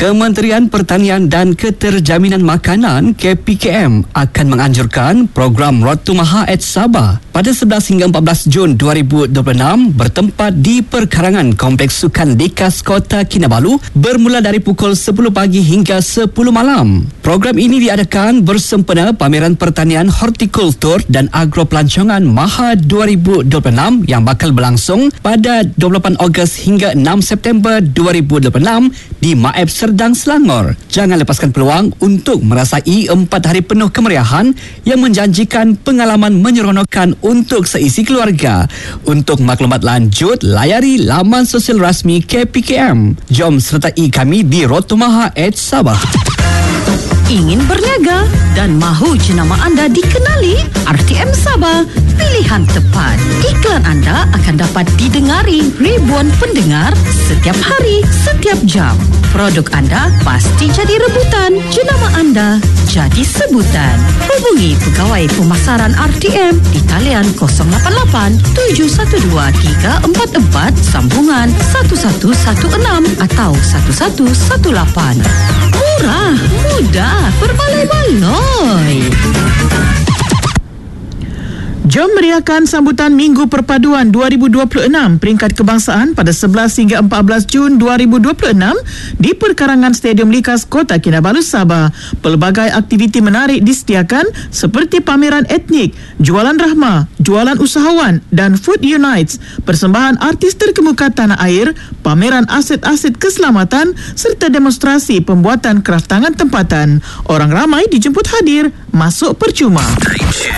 Kementerian Pertanian dan Keterjaminan Makanan KPKM akan menganjurkan program Road to Maha at Sabah pada 11 hingga 14 Jun 2026 bertempat di perkarangan Kompleks Sukan Likas Kota Kinabalu bermula dari pukul 10 pagi hingga 10 malam. Program ini diadakan bersempena Pameran Pertanian Hortikultur dan Agropelancongan Maha 2026 yang bakal berlangsung pada 28 Ogos hingga 6 September 2026 di Maeb Serdang, Selangor. Jangan lepaskan peluang untuk merasai 4 hari penuh kemeriahan yang menjanjikan pengalaman menyeronokkan untuk seisi keluarga. Untuk maklumat lanjut, layari laman sosial rasmi KPKM. Jom sertai kami di Road to Maha at Sabah. Ingin berniaga dan mahu jenama anda dikenali? RTM Sabah, pilihan tepat. Iklan anda akan dapat didengari ribuan pendengar setiap hari, setiap jam. Produk anda pasti jadi rebutan. Jenama anda jadi sebutan. Hubungi Pegawai Pemasaran RTM di talian 088 712 344 sambungan 1116 atau 1118. Murah, mudah, berbaloi-baloi. Jom meriahkan sambutan Minggu Perpaduan 2026 peringkat kebangsaan pada 11 hingga 14 Jun 2026 di perkarangan Stadium Likas Kota Kinabalu, Sabah. Pelbagai aktiviti menarik disediakan seperti pameran etnik, jualan rahmah, jualan usahawan dan Food Unites, persembahan artis terkemuka tanah air, pameran aset-aset keselamatan serta demonstrasi pembuatan kraf tangan tempatan. Orang ramai dijemput hadir, masuk percuma.